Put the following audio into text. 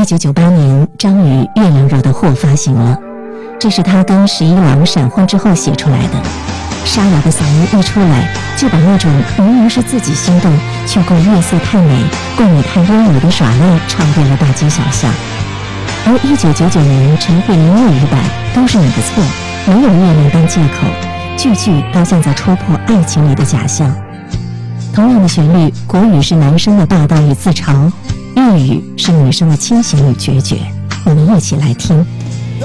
1998年，张宇《月亮惹的祸》发行了，这是他跟11郎闪婚之后写出来的。沙哑的嗓音一出来，就把那种明明是自己心动，却怪月色太美，怪你太优美的耍赖唱遍了大街小巷。而1999年陈慧琳粤语版《都是你的错》，没有月亮当借口，句句都像在戳破爱情里的假象。同样的旋律，国语是男生的霸道与自嘲，粤语是女生的清醒与决绝。我们一起来听。